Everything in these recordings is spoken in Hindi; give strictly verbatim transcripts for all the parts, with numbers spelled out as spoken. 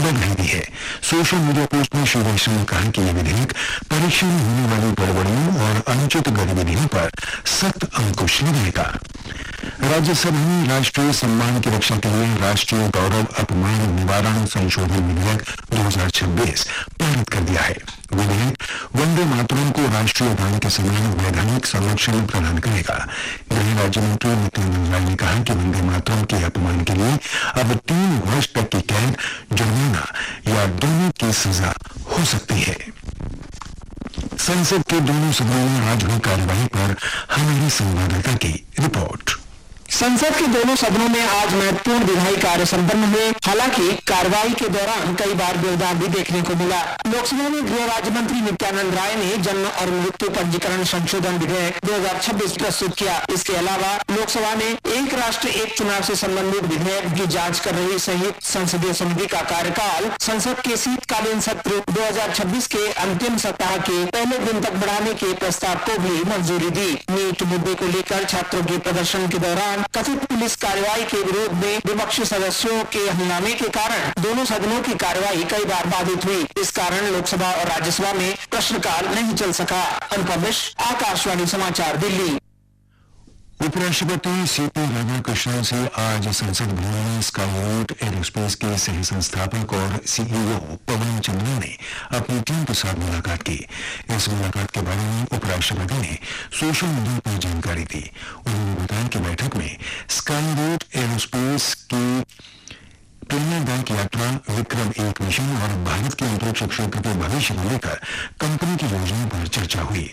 बधाई दी है। सोशल मीडिया पोस्ट में श्री वैष्णव ने कहा कि यह विधेयक परीक्षा में होने वाली गड़बड़ियों और अनुचित गतिविधियों पर सख्त अंकुश लगाएगा। राज्यसभा ने राष्ट्रीय सम्मान की रक्षा के लिए राष्ट्रीय गौरव अपमान निवारण संशोधन विधेयक दो हजार छब्बीस पारित कर दिया है। विधेयक वंदे मातरम को राष्ट्रीय गान के समान वैधानिक संरक्षण प्रदान करेगा। गृह राज्य मंत्री नित्यानंद राय ने कहा कि वंदे मातरम के अपमान के लिए अब तीन वर्ष तक की कैद, जुर्माना या दोनों की सजा हो सकती है। संसद के दोनों सदनों में आज हुई कार्यवाही पर हमारे संवाददाता की रिपोर्ट। संसद के दोनों सदनों में आज महत्वपूर्ण विधायी कार्य संपन्न हुए। हालांकि कार्रवाई के दौरान कई बार व्यवधान भी देखने को मिला। लोकसभा में गृह राज्य मंत्री नित्यानंद राय ने जन्म और मृत्यु पंजीकरण संशोधन विधेयक दो हजार छब्बीस प्रस्तुत किया। इसके अलावा लोकसभा ने एक राष्ट्र एक चुनाव से संबंधित विधेयक की जांच कर रही संयुक्त संसदीय समिति का कार्यकाल संसद के शीतकालीन सत्र दो हजार छब्बीस के अंतिम सप्ताह के पहले दिन तक बढ़ाने के प्रस्ताव को भी मंजूरी दी। नीट मुद्दे को लेकर छात्रों के प्रदर्शन के दौरान कथित पुलिस कार्रवाई के विरोध में विपक्षी सदस्यों के हंगामे के कारण दोनों सदनों की कार्रवाई कई बार बाधित हुई। इस कारण लोकसभा और राज्यसभा में प्रश्नकाल नहीं चल सका। अनुपम मिश्र, आकाशवाणी समाचार, दिल्ली। उपराष्ट्रपति सीपी राधाकृष्णन से आज संसद भवन में स्काईरूट एरोस्पेस के सह संस्थापक और सीईओ पवन चंद्रा ने अपनी टीम के साथ मुलाकात की। इस मुलाकात के बारे में उपराष्ट्रपति ने सोशल मीडिया पर जानकारी दी। उन्होंने बताया कि बैठक में स्काईरूट एरोस्पेस की प्रीमियर बैंक यात्रा, विक्रम एक मिशन और भारत के अंतरिक्ष क्षेत्र के भविष्य को लेकर कंपनी की योजनाओं पर चर्चा हुई।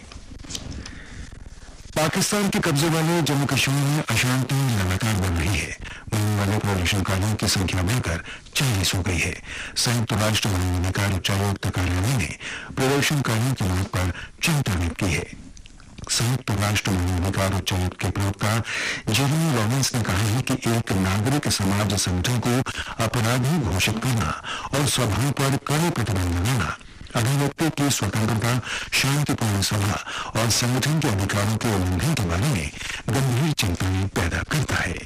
पाकिस्तान के कब्जे वाले जम्मू कश्मीर में अशांति लगातार बढ़ रही है। मरने वाले प्रदर्शनकारियों की संख्या बढ़कर चालीस हो गई है। संयुक्त राष्ट्र मानवाधिकार उच्चायुक्त कार्यालय ने प्रदर्शनकारियों की मौत पर चिंता व्यक्त की है। संयुक्त राष्ट्र मानवाधिकार उच्चायुक्त के प्रवक्ता जेरेमी लॉरेंस ने कहा है कि एक नागरिक समाज संगठन को अपराधी घोषित करना और सभाओं पर कड़े प्रतिबंध लगाना अभिव्यक्ति की स्वतंत्रता, शांतिपूर्ण सभा और संगठन के अधिकारों के उल्लंघन के बारे में गंभीर चिंता पैदा करता है।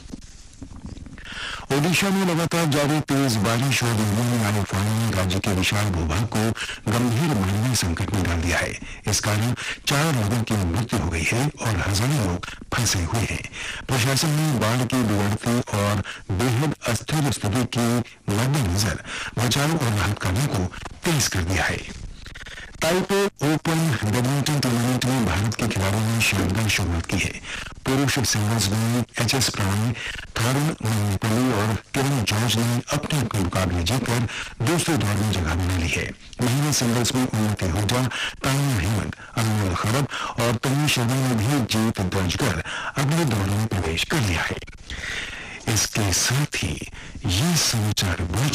ओडिशा में लगातार जारी तेज बारिश और नदियों में आए उफानों ने राज्य के विशाल भूभाग को गंभीर मानवीय संकट में डाल दिया है। इस कारण चार लोगों की मृत्यु हो गई है और हजारों लोग फंसे हुए हैं। प्रशासन ने बाढ़ की बिगड़ती और बेहद अस्थिर स्थिति के मद्देनजर बचाव और राहत कार्यों को तेज कर दिया है। ताइपे ओपन बैडमिंटन टूर्नामेंट में भारत के खिलाड़ियों ने शानदार शुरुआत की है। पुरुष सिंगल्स में एच एस प्रणय, थारुण मन्नेपल्ली और किरण जॉर्ज ने अपने अपने मुकाबले जीतकर दूसरे दौर में जगह बना ली है। महिला सिंगल्स में उन्नति हुड्डा, तानिया हेमंत, अनमोल खरब और तन्वी शर्मा ने भी जीत दर्ज कर अगले दौर में प्रवेश कर लिया है। इसके साथ ही ये समाचार